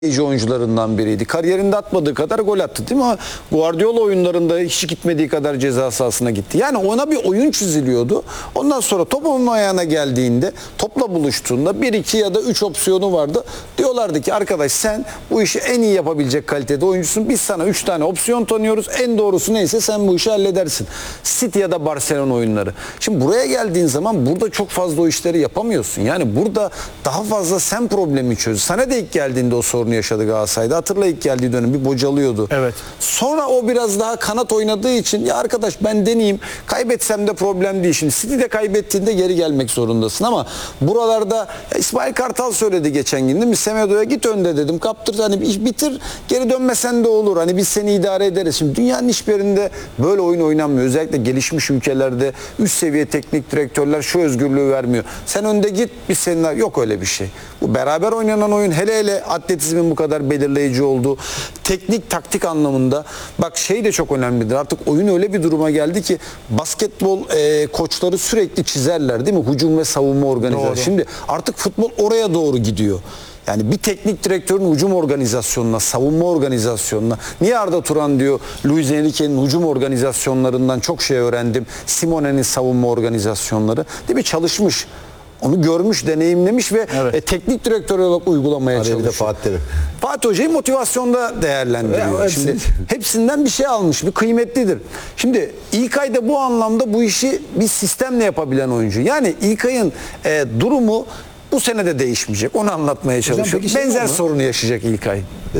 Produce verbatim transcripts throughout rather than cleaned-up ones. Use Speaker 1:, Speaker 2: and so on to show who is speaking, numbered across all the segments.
Speaker 1: oyuncularından biriydi. Kariyerinde atmadığı kadar gol attı değil mi? Ama Guardiola oyunlarında hiç gitmediği kadar ceza sahasına gitti. Yani ona bir oyun çiziliyordu. Ondan sonra top onun ayağına geldiğinde, topla buluştuğunda bir iki ya da üç opsiyonu vardı. Diyorlardı ki arkadaş sen bu işi en iyi yapabilecek kalitede oyuncusun. Biz sana üç tane opsiyon tanıyoruz. En doğrusu neyse sen bu işi halledersin. City ya da Barcelona oyunları. Şimdi buraya geldiğin zaman burada çok fazla o işleri yapamıyorsun. Yani burada daha fazla sen problemi çöz. Sana da ilk geldiğinde o sorunu yaşadı Galatasaray'da. Hatırla ilk geldiği dönem bir bocalıyordu.
Speaker 2: Evet.
Speaker 1: Sonra o biraz daha kanat oynadığı için ya arkadaş ben deneyeyim. Kaybetsem de problem değil. Şimdi City'de kaybettiğinde geri gelmek zorundasın ama buralarda ya İsmail Kartal söyledi geçen gün değil mi? Semedo'ya git önde dedim. Kaptır hani iş bitir. Geri dönmesen de olur. Hani biz seni idare ederiz. Şimdi dünyanın hiçbir yerinde böyle oyun oynanmıyor. Özellikle gelişmiş ülkelerde üst seviye teknik direktörler şu özgürlüğü vermiyor. Sen önde git biz seninle yok öyle bir şey. Bu beraber oynanan oyun hele hele atletizmin bu kadar belirleyici olduğu teknik taktik anlamında bak şey de çok önemlidir. Artık oyun öyle bir duruma geldi ki basketbol e, koçları sürekli çizerler değil mi? Hücum ve savunma organizasyonu. Şimdi artık futbol oraya doğru gidiyor. Yani bir teknik direktörün hücum organizasyonuna, savunma organizasyonuna. Niye Arda Turan diyor Luis Enrique'nin hücum organizasyonlarından çok şey öğrendim. Simone'nin savunma organizasyonları. Değil mi? Çalışmış. Onu görmüş, deneyimlemiş ve evet. e, teknik direktör olarak uygulamaya
Speaker 3: Araya
Speaker 1: çalışıyor.
Speaker 3: Bir de Fatih Terim.
Speaker 1: Fatih Hoca'yı motivasyonda değerlendiriyor.
Speaker 3: Evet,
Speaker 1: Şimdi hepsinden bir şey almış, bir kıymetlidir. Şimdi İlkay da bu anlamda bu işi bir sistemle yapabilen oyuncu. Yani İlkay'ın e, durumu bu sene de değişmeyecek. Onu anlatmaya çalışıyor.
Speaker 3: Şey
Speaker 1: Benzer sorunu yaşayacak İlkay.
Speaker 3: Ee,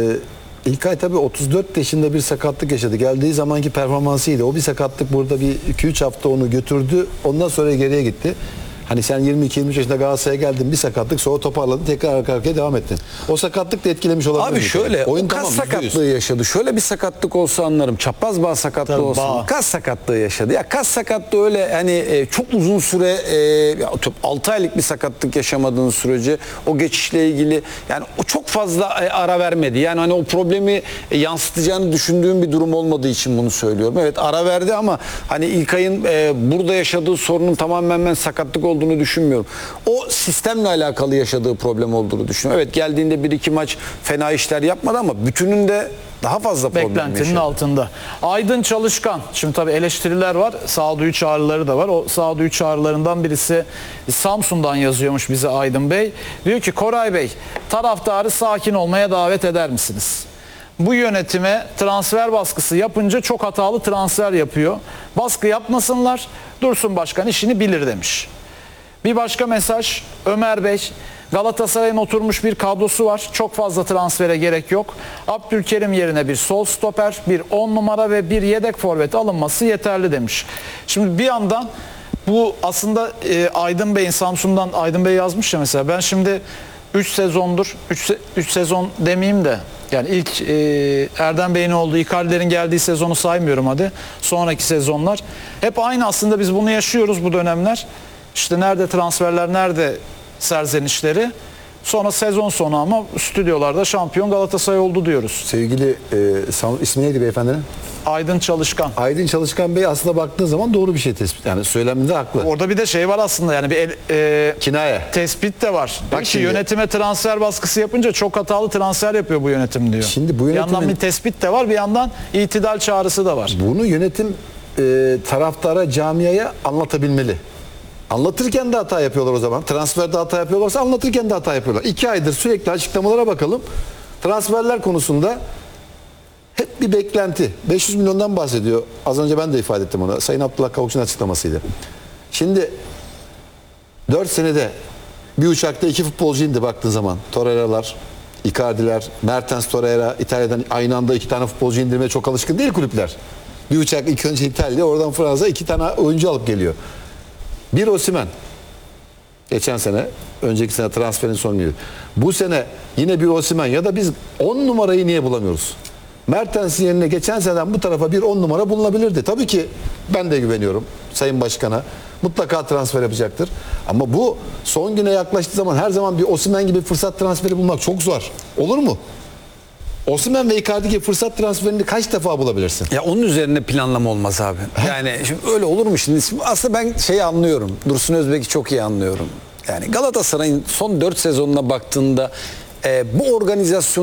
Speaker 3: İlkay tabii otuz dört yaşında bir sakatlık yaşadı. Geldiği zamanki performansıydı. O bir sakatlık burada bir iki üç hafta onu götürdü. Ondan sonra geriye gitti. Hani sen yirmi iki yirmi üç yaşında Galatasaray'a geldin, bir sakatlık, sonra toparladın, tekrar arka arkaya devam ettin. O sakatlık da etkilemiş olabilir.
Speaker 1: Abi şöyle,
Speaker 3: oyun
Speaker 1: o kas
Speaker 3: tamam,
Speaker 1: sakatlığı yaşadı. Şöyle bir sakatlık olsa anlarım. Çapraz bağ sakatlığı
Speaker 2: Tabii,
Speaker 1: olsa.
Speaker 2: bağ.
Speaker 1: Kas sakatlığı yaşadı. Ya kas sakatlığı öyle hani e, çok uzun süre e, altı aylık bir sakatlık yaşamadığın sürece o geçişle ilgili yani o çok fazla e, ara vermedi. Yani hani o problemi e, yansıtacağını düşündüğüm bir durum olmadığı için bunu söylüyorum. Evet ara verdi ama hani İlkay'ın e, burada yaşadığı sorunun tamamen ben sakatlık olduğunu düşünmüyorum. O sistemle alakalı yaşadığı problem olduğunu düşünüyorum. Evet geldiğinde bir iki maç fena işler yapmadı ama bütününde daha fazla problem yaşadı.
Speaker 2: Beklentinin altında. Aydın Çalışkan. Şimdi tabii eleştiriler var. Sağduyu çağrıları da var. O sağduyu çağrılarından birisi Samsun'dan yazıyormuş bize Aydın Bey. Diyor ki Koray Bey taraftarı sakin olmaya davet eder misiniz? Bu yönetime transfer baskısı yapınca çok hatalı transfer yapıyor. Baskı yapmasınlar. Dursun Başkan işini bilir demiş. Bir başka mesaj Ömer Bey, Galatasaray'ın oturmuş bir kadrosu var. Çok fazla transfere gerek yok. Abdülkerim yerine bir sol stoper, bir on numara ve bir yedek forvet alınması yeterli demiş. Şimdi bir yandan bu aslında e, Aydın Bey'in Samsun'dan Aydın Bey yazmış ya mesela. Ben şimdi üç sezondur, üç sezon demeyeyim de yani ilk e, Erdem Bey'in olduğu Icardi'lerin geldiği sezonu saymıyorum hadi. Sonraki sezonlar. Hep aynı aslında biz bunu yaşıyoruz bu dönemler. İşte nerede transferler, nerede serzenişleri. Sonra sezon sonu ama stüdyolarda şampiyon Galatasaray oldu diyoruz.
Speaker 3: Sevgili e, Sam, ismi neydi beyefendinin?
Speaker 2: Aydın Çalışkan.
Speaker 3: Aydın Çalışkan Bey aslında baktığın zaman doğru bir şey tespit. Yani söyleminde haklı.
Speaker 2: Orada bir de şey var aslında yani bir el, e,
Speaker 3: Kinaye.
Speaker 2: tespit de var.
Speaker 3: Bak
Speaker 2: Ki
Speaker 3: şimdi,
Speaker 2: yönetime transfer baskısı yapınca çok hatalı transfer yapıyor bu yönetim diyor.
Speaker 3: Şimdi bu
Speaker 2: bir yandan
Speaker 3: yönetimin-
Speaker 2: bir tespit de var, bir yandan itidal çağrısı da var.
Speaker 3: Bunu yönetim e, taraftara, camiaya anlatabilmeli. Anlatırken de hata yapıyorlar o zaman. Transferde hata yapıyorlarsa anlatırken de hata yapıyorlar. İki aydır sürekli açıklamalara bakalım. Transferler konusunda hep bir beklenti. beş yüz milyondan bahsediyor. Az önce ben de ifade ettim onu. Sayın Abdullah Kavukçu'nun açıklamasıydı. Şimdi dört senede bir uçakta iki futbolcu indi baktığın zaman. Torreira'lar, Icardi'ler, Mertens, Torreira, İtalya'dan aynı anda iki tane futbolcu indirmeye çok alışkın değil kulüpler. Bir uçak ilk önce İtalya, oradan Fransa iki tane oyuncu alıp geliyor. Bir Osimhen. Geçen sene, önceki sene transferin sonuydu. Bu sene yine bir Osimhen ya da biz on numarayı niye bulamıyoruz? Mertens'in yerine geçen seneden bu tarafa bir on numara bulunabilirdi. Tabii ki ben de güveniyorum Sayın Başkan'a. Mutlaka transfer yapacaktır. Ama bu son güne yaklaştığı zaman her zaman bir Osimhen gibi fırsat transferi bulmak çok zor. Olur mu? Osimhen ve Icardi gibi fırsat transferini kaç defa bulabilirsin?
Speaker 1: Ya onun üzerine planlama olmaz abi. Yani şimdi öyle olur mu şimdi? Aslında ben şeyi anlıyorum. Dursun Özbek'i çok iyi anlıyorum. Yani Galatasaray'ın son dört sezonuna baktığında e, bu organizasyon